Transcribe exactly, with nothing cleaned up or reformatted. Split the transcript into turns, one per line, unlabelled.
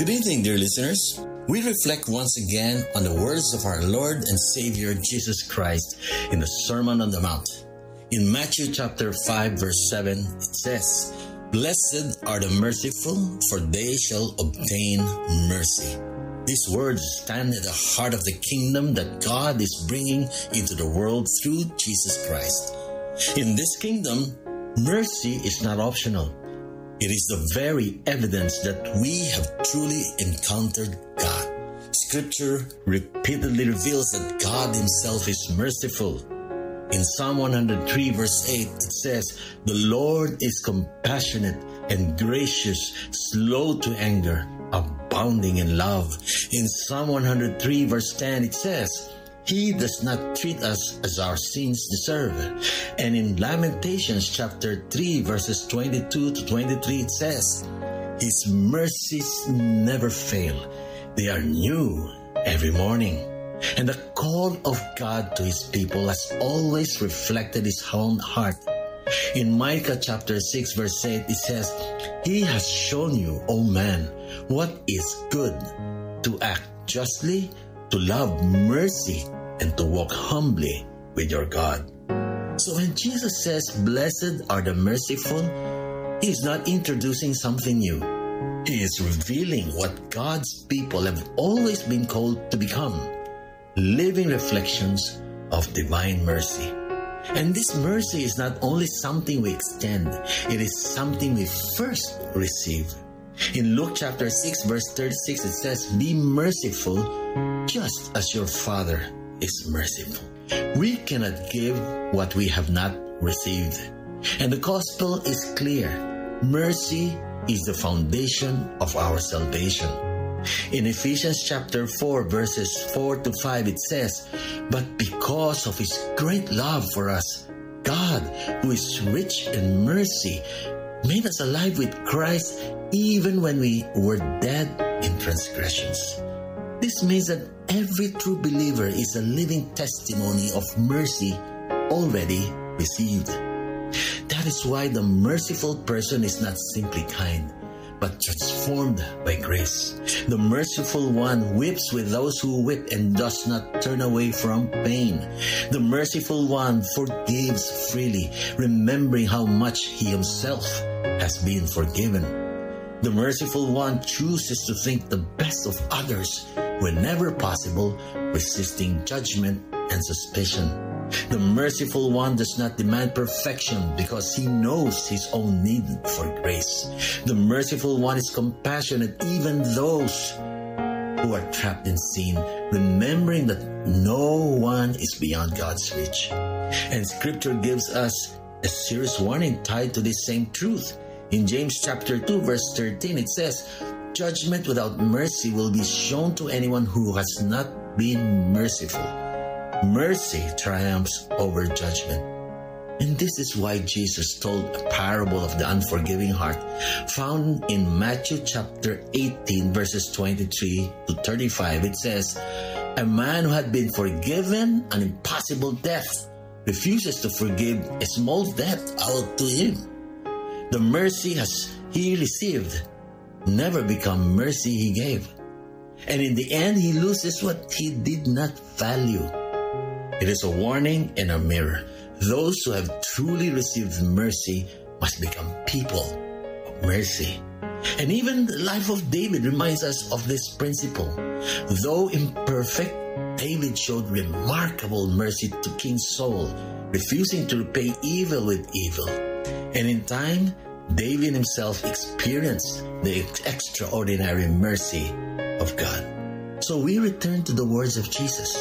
Good evening, dear listeners. We reflect once again on the words of our Lord and Savior Jesus Christ in the Sermon on the Mount. In Matthew chapter five verse seven, it says, "Blessed are the merciful, for they shall obtain mercy." These words stand at the heart of the kingdom that God is bringing into the world through Jesus Christ. In this kingdom, mercy is not optional. It is the very evidence that we have truly encountered God. Scripture repeatedly reveals that God Himself is merciful. In Psalm one hundred three verse eight, it says, "The Lord is compassionate and gracious, slow to anger, abounding in love." In Psalm one hundred three verse ten, it says, "He does not treat us as our sins deserve." And in Lamentations chapter three verses twenty-two to twenty-three, it says, "His mercies never fail. They are new every morning." And the call of God to His people has always reflected His own heart. In Micah chapter six verse eight, it says, "He has shown you, O man, what is good, to act justly, to love mercy, and to walk humbly with your God." So when Jesus says, "Blessed are the merciful," He is not introducing something new. He is revealing what God's people have always been called to become, living reflections of divine mercy. And this mercy is not only something we extend, it is something we first receive. In Luke chapter six verse thirty-six, it says, "Be merciful just as your Father is merciful." We cannot give what we have not received. And the gospel is clear. Mercy is the foundation of our salvation. In Ephesians chapter four verses four to five, it says, "But because of His great love for us, God, who is rich in mercy, made us alive with Christ even when we were dead in transgressions." This means that every true believer is a living testimony of mercy already received. That is why the merciful person is not simply kind, but transformed by grace. The merciful one weeps with those who weep and does not turn away from pain. The merciful one forgives freely, remembering how much he himself has been forgiven. The merciful one chooses to think the best of others whenever possible, resisting judgment and suspicion. The merciful one does not demand perfection because he knows his own need for grace. The merciful one is compassionate even those who are trapped in sin, remembering that no one is beyond God's reach. And Scripture gives us a serious warning tied to this same truth. In James chapter two verse thirteen, it says, "Judgment without mercy will be shown to anyone who has not been merciful." Mercy triumphs over judgment. And this is why Jesus told a parable of the unforgiving heart found in Matthew chapter eighteen verses twenty-three to thirty-five. It says, "A man who had been forgiven an impossible debt refuses to forgive a small debt owed to him. The mercy has he received never become mercy he gave. And in the end, he loses what he did not value." It is a warning and a mirror. Those who have truly received mercy must become people of mercy. And even the life of David reminds us of this principle. Though imperfect, David showed remarkable mercy to King Saul, refusing to repay evil with evil. And in time, David himself experienced the extraordinary mercy of God. So we return to the words of Jesus.